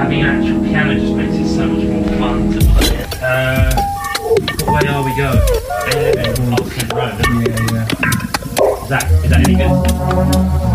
having an actual piano just makes it so much more fun to play. What way are we going? Old Kent Road. Yeah. Is that any good?